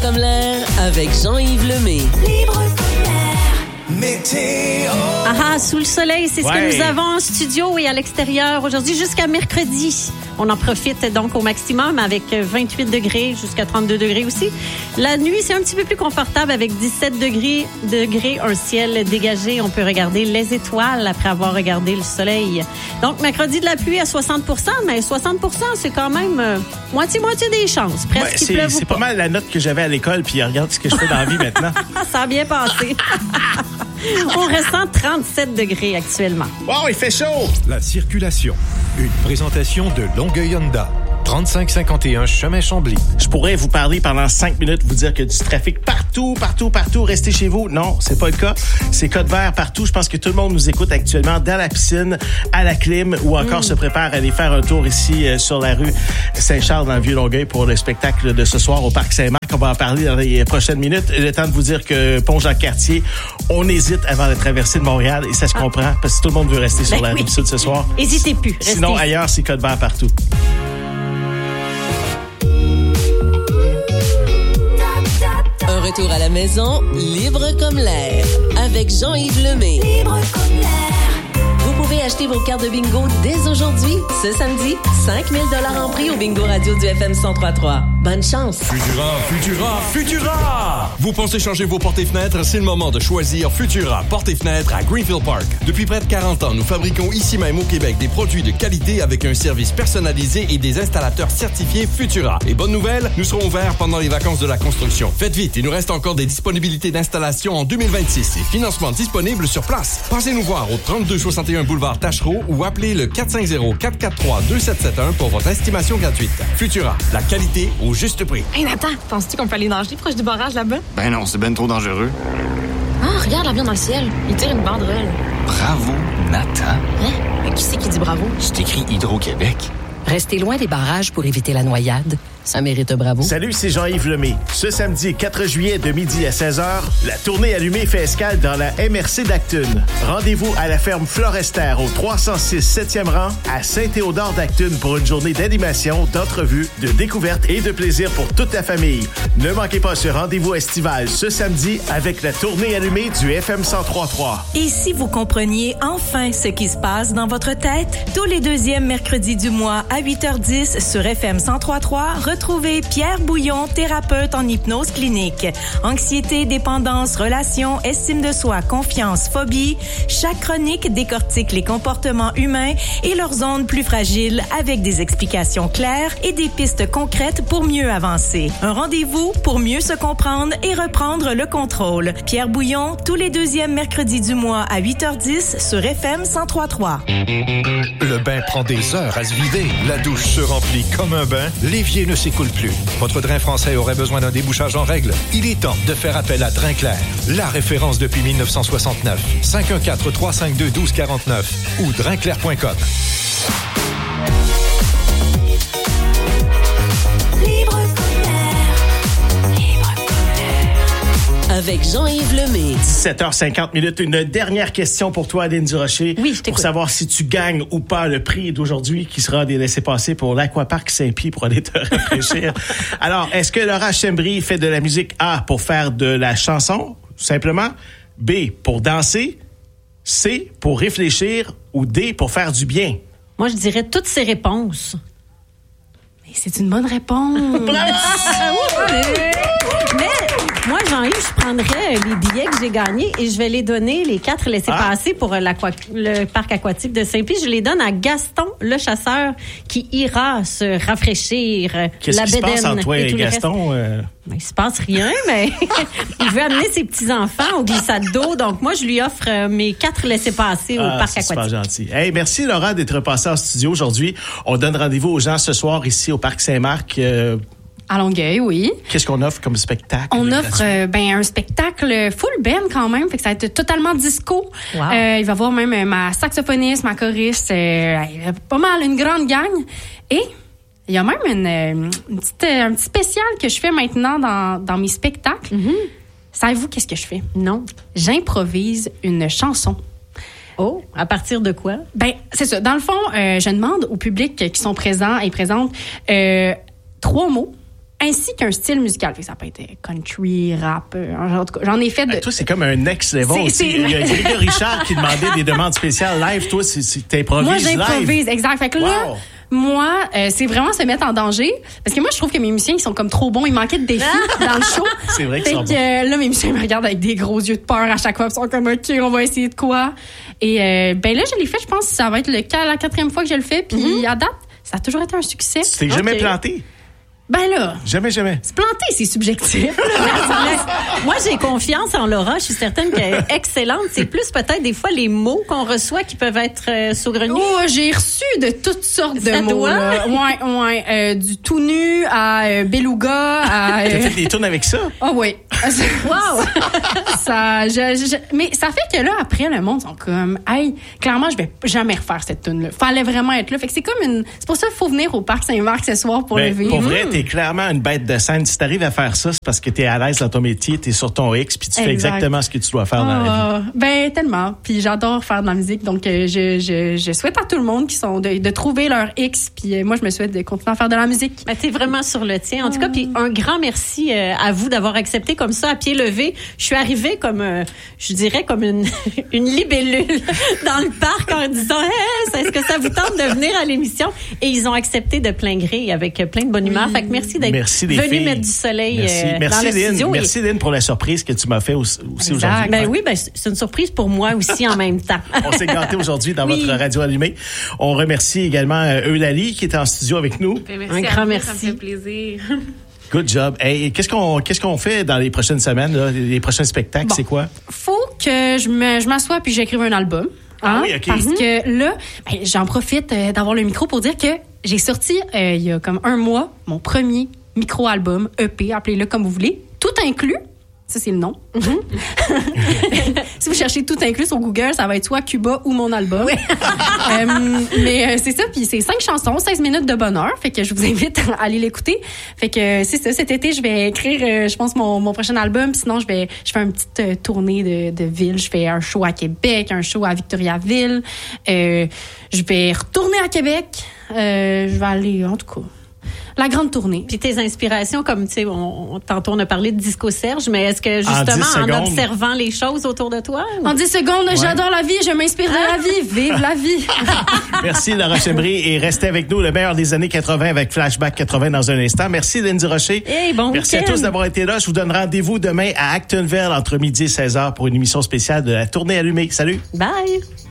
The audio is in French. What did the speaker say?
comme l'air avec Jean-Yves Lemay. Libre comme l'air. Météo. Ah, sous le soleil, c'est ce que nous avons en studio et à l'extérieur aujourd'hui jusqu'à mercredi. On en profite donc au maximum avec 28 degrés jusqu'à 32 degrés aussi. La nuit, c'est un petit peu plus confortable avec 17 degrés, un ciel dégagé. On peut regarder les étoiles après avoir regardé le soleil. Donc, mercredi de la pluie à 60%, mais 60%, c'est quand même moitié-moitié des chances. Presque qu'il pleuve ou c'est pas mal la note que j'avais à l'école, puis regarde ce que je fais dans la vie maintenant. Ça a bien passé. On ressent 37 degrés actuellement. Wow, il fait chaud! La circulation. Une présentation de Longueuil Honda. 3551 chemin Chambly. Je pourrais vous parler pendant 5 minutes, vous dire que du trafic partout. Restez chez vous. Non, c'est pas le cas. C'est code vert partout. Je pense que tout le monde nous écoute actuellement dans la piscine, à la clim ou encore se prépare à aller faire un tour ici sur la rue Saint-Charles dans le Vieux-Longueuil pour le spectacle de ce soir au Parc Saint-Marc. On va en parler dans les prochaines minutes. Le temps de vous dire que Pont-Jacques-Cartier, on hésite avant la traversée de Montréal et ça se comprend parce que tout le monde veut rester sur la rive sud ce soir. Hésitez plus. Sinon, ailleurs, c'est code vert partout. Un retour à la maison, libre comme l'air, avec Jean-Yves Lemay. Libre comme l'air. Vous pouvez acheter vos cartes de bingo dès aujourd'hui. Ce samedi, 5 000 $ en prix au bingo radio du FM 103.3. Bonne chance! Futura! Vous pensez changer vos portes et fenêtres? C'est le moment de choisir Futura Portes et fenêtres à Greenfield Park. Depuis près de 40 ans, nous fabriquons ici même au Québec des produits de qualité avec un service personnalisé et des installateurs certifiés Futura. Et bonne nouvelle, nous serons ouverts pendant les vacances de la construction. Faites vite, il nous reste encore des disponibilités d'installation en 2026 et financement disponible sur place. Passez nous voir au 3261 boulevard Tachereau ou appelez le 450-443-2771 pour votre estimation gratuite. Futura, la qualité au juste prix. Hey Nathan, penses-tu qu'on peut aller nager proche du barrage là-bas? Ben non, c'est ben trop dangereux. Ah, regarde l'avion dans le ciel. Il tire une banderole. Bravo, Nathan. Hein? Mais qui c'est qui dit bravo? C'est écrit Hydro-Québec. Restez loin des barrages pour éviter la noyade. Ça mérite un bravo. Salut, c'est Jean-Yves Lemay. Ce samedi 4 juillet de midi à 16h, la tournée allumée fait escale dans la MRC d'Acton. Rendez-vous à la ferme Florester au 306 7e rang à Saint-Théodore d'Acton pour une journée d'animation, d'entrevues, de découvertes et de plaisir pour toute la famille. Ne manquez pas ce rendez-vous estival ce samedi avec la tournée allumée du FM 103.3. Et si vous compreniez enfin ce qui se passe dans votre tête, tous les deuxièmes mercredis du mois à 8h10 sur FM 103.3, retrouvez Pierre Bouillon, thérapeute en hypnose clinique. Anxiété, dépendance, relations, estime de soi, confiance, phobie. Chaque chronique décortique les comportements humains et leurs zones plus fragiles avec des explications claires et des pistes concrètes pour mieux avancer. Un rendez-vous pour mieux se comprendre et reprendre le contrôle. Pierre Bouillon, tous les deuxièmes mercredis du mois à 8h10 sur FM 103.3. Le bain prend des heures à se vider. La douche se remplit comme un bain. L'évier ne s'écoule plus. Votre drain français aurait besoin d'un débouchage en règle. Il est temps de faire appel à Drain-Clair, la référence depuis 1969. 514-352-1249 ou drainclair.com. Avec Jean-Yves Lemay. 17h50, une dernière question pour toi, Aline Durocher. Oui, je t'écoute. Pour savoir si tu gagnes ou pas le prix d'aujourd'hui qui sera des laissez-passer pour l'Aquapark Saint-Pie pour aller te rafraîchir. Alors, est-ce que Laura Chembry fait de la musique A pour faire de la chanson, simplement, B pour danser, C pour réfléchir ou D pour faire du bien? Moi, je dirais toutes ces réponses. Mais c'est une bonne réponse. Mais moi, Jean-Yves, je prendrais les billets que j'ai gagnés et je vais les donner, les 4 laissez-passer pour le parc aquatique de Saint-Pie. Je les donne à Gaston, le chasseur, qui ira se rafraîchir Qu'est-ce la qui se bédaine. passe entre toi et Gaston? Ben, il se passe rien, mais il veut amener ses petits-enfants au glissade d'eau. Donc, moi, je lui offre mes 4 laissez-passer au parc aquatique. C'est super gentil. Hey, merci, Laura, d'être passée en studio aujourd'hui. On donne rendez-vous aux gens ce soir ici au parc Saint-Marc. À Longueuil, oui. Qu'est-ce qu'on offre comme spectacle? On offre un spectacle full band quand même, fait que ça va être totalement disco. Wow. Il va y avoir même ma saxophoniste, ma choriste, pas mal, une grande gang. Et il y a même un petit spécial que je fais maintenant dans mes spectacles. Mm-hmm. Savez-vous qu'est-ce que je fais? Non. J'improvise une chanson. Oh, à partir de quoi? Ben, c'est ça. Dans le fond, je demande au public qui sont présents et présentes 3 mots ainsi qu'un style musical. Ça peut être country, rap, en tout cas, j'en ai fait de... Toi, c'est comme un next-level aussi. Il y a Grégory Richard qui demandait des demandes spéciales live. Toi, t'improvises live. Moi, j'improvise, exact. Fait que là, moi, c'est vraiment se mettre en danger. Parce que moi, je trouve que mes musiciens, ils sont comme trop bons. Ils manquaient de défis dans le show. C'est vrai qu'ils sont bons. Là, mes musiciens me regardent avec des gros yeux de peur à chaque fois. Ils sont comme, OK, on va essayer de quoi. Et là, je l'ai fait, je pense que ça va être la 4e fois que je le fais. Puis à date, ça a toujours été un succès. Tu t'es jamais planté? Ben là. Jamais. Se planter, c'est subjectif. Moi, j'ai confiance en Laura. Je suis certaine qu'elle est excellente. C'est plus peut-être des fois les mots qu'on reçoit qui peuvent être saugrenus. Oh, j'ai reçu de toutes sortes de mots. Ouais. Du tout nu à beluga à... T'as fait des tournes avec ça? Ah oui. Wow! Mais ça fait que là, après, le monde sont comme, hey, clairement, je vais jamais refaire cette tune-là. Fallait vraiment être là. Fait que c'est comme c'est pour ça qu'il faut venir au Parc Saint-Marc ce soir pour le vivre. Pour vrai, t'es clairement une bête de scène. Si t'arrives à faire ça, c'est parce que t'es à l'aise dans ton métier, t'es sur ton X, puis tu fais exactement ce que tu dois faire dans la vie. Ben, tellement. Puis j'adore faire de la musique, donc je souhaite à tout le monde qui sont de trouver leur X, puis moi, je me souhaite de continuer à faire de la musique. Ben, t'es vraiment sur le tien. En tout cas, puis un grand merci à vous d'avoir accepté comme ça, à pied levé. Je suis arrivée comme, je dirais, comme une libellule dans le parc en disant, hey, est-ce que ça vous tente de venir à l'émission? Et ils ont accepté de plein gré avec plein de bonne humeur. Fait que merci d'être venu mettre du soleil dans le studio. Merci, Lynn, pour la surprise que tu m'as fait aussi aujourd'hui. Ben oui, c'est une surprise pour moi aussi en même temps. On s'est gâtés aujourd'hui dans votre radio allumée. On remercie également Eulalie qui était en studio avec nous. Un grand merci. Ça me fait plaisir. Good job. Hey, qu'est-ce qu'on fait dans les prochaines semaines, là, les prochains spectacles, c'est quoi? Faut que je m'assoie puis j'écrive un album. Ah oui, OK. Parce que là, j'en profite d'avoir le micro pour dire que j'ai sorti il y a comme un mois mon premier micro-album, EP, appelez-le comme vous voulez, tout inclus. Ça, c'est le nom. Si vous cherchez tout inclus sur Google, ça va être soit Cuba ou mon album. Oui. Mais c'est ça, puis c'est 5 chansons, 16 minutes de bonheur. Fait que je vous invite à aller l'écouter. Fait que c'est ça, cet été, je vais écrire, je pense, mon prochain album. Puis sinon, je fais une petite tournée de ville. Je fais un show à Québec, un show à Victoriaville. Je vais retourner à Québec. Je vais aller, en tout cas... La grande tournée. Puis tes inspirations, comme tu sais, tantôt on a parlé de Disco Serge, mais est-ce que justement en observant les choses autour de toi? Ou... En 10 secondes, j'adore la vie, je m'inspire de la vie, vive la vie. Merci Laura Chembry et restez avec nous, le meilleur des années 80 avec Flashback 80 dans un instant. Merci Lynn Durocher. Hey, bon Merci week-end. à tous d'avoir été là. Je vous donne rendez-vous demain à Actonville entre midi et 16h pour une émission spéciale de la Tournée allumée. Salut. Bye.